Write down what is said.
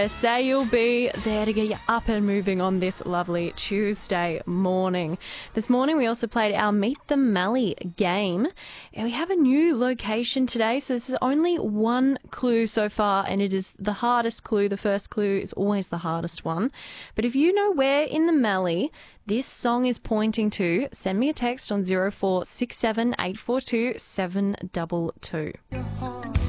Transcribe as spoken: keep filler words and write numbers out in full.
Say you'll be there to get you up and moving on this lovely Tuesday morning. This morning we also played our Meet the Mallee game, and we have a new location today, so this is only one clue so far, and it is the hardest clue. The first clue is always the hardest one. But if you know where in the Mallee this song is pointing to, send me a text on zero four six seven eight four two seven two two.